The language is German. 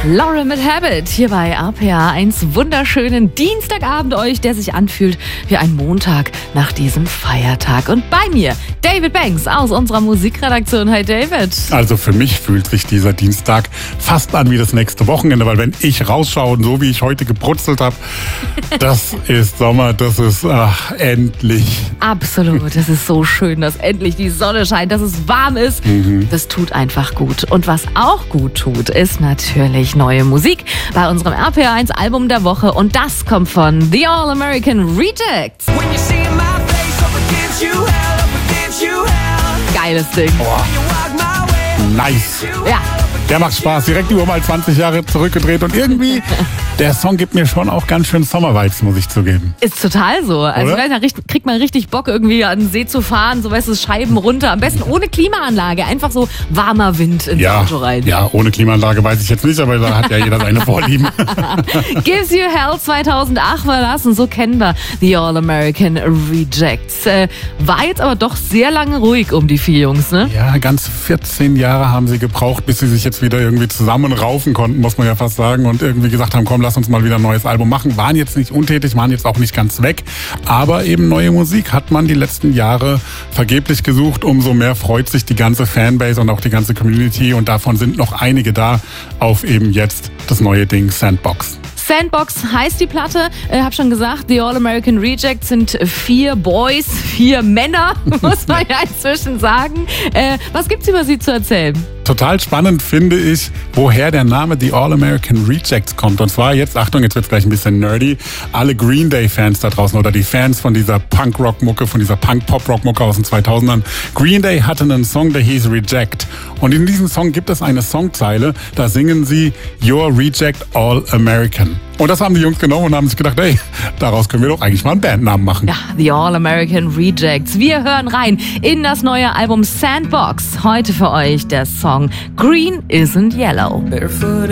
Laura mit Habit hier bei RPA 1. Wunderschönen Dienstagabend euch, der sich anfühlt wie ein Montag nach diesem Feiertag. Und bei mir David Banks aus unserer Musikredaktion. Hi David. Also für mich fühlt sich dieser Dienstag fast an wie das nächste Wochenende, weil wenn ich rausschaue und so wie ich heute gebrutzelt habe, das ist Sommer, das ist endlich. Absolut, es ist so schön, dass endlich die Sonne scheint, dass es warm ist. Das tut einfach gut. Und was auch gut tut, ist natürlich neue Musik bei unserem RPA 1 Album der Woche. Und das kommt von The All American Rejects. Geiles Ding. Boah. Nice. Ja. Der macht Spaß, direkt über mal 20 Jahre zurückgedreht und irgendwie, der Song gibt mir schon auch ganz schön Sommervibes, muss ich zugeben. Ist total so. Also kriegt man richtig Bock, irgendwie an den See zu fahren, so weißt du, Scheiben runter, am besten ohne Klimaanlage, einfach so warmer Wind ins Auto rein. Ja, ohne Klimaanlage weiß ich jetzt nicht, aber da hat ja jeder seine Vorlieben. Gives You Hell 2008 war das und so kennen wir The All American Rejects. War jetzt aber doch sehr lange ruhig um die vier Jungs, ne? Ja, ganz 14 Jahre haben sie gebraucht, bis sie sich jetzt wieder irgendwie zusammenraufen konnten, muss man ja fast sagen, und irgendwie gesagt haben, komm, lass uns mal wieder ein neues Album machen. Waren jetzt nicht untätig, waren jetzt auch nicht ganz weg, aber eben neue Musik hat man die letzten Jahre vergeblich gesucht. Umso mehr freut sich die ganze Fanbase und auch die ganze Community und davon sind noch einige da auf eben jetzt das neue Ding Sandbox. Sandbox heißt die Platte, hab schon gesagt, The All American Rejects sind 4 Boys, 4 Männer, muss man ja inzwischen sagen. Was gibt's über sie zu erzählen? Total spannend finde ich, woher der Name The All American Rejects kommt. Und zwar jetzt, Achtung, jetzt wird's gleich ein bisschen nerdy, alle Green Day Fans da draußen oder die Fans von dieser Punk-Rock-Mucke, von dieser Punk-Pop-Rock-Mucke aus den 2000ern. Green Day hatte einen Song, der hieß Reject. Und in diesem Song gibt es eine Songzeile, da singen sie You're Reject All American. Und das haben die Jungs genommen und haben sich gedacht, ey, daraus können wir doch eigentlich mal einen Bandnamen machen. Ja, The All American Rejects. Wir hören rein in das neue Album Sandbox. Heute für euch der Song Green Isn't Yellow. Barefoot